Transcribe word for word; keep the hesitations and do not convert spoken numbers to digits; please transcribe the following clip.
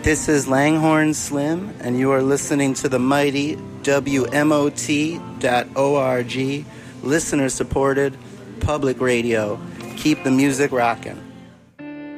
This is Langhorne Slim, and you are listening to the mighty W M O T dot org, listener-supported public radio. Keep the music rocking.